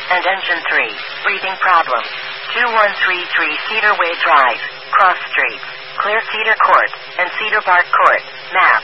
and engine 3. Breathing problem. 2133 Cedar Way Drive, Cross Street, Clear Cedar Court, and Cedar Park Court. Map.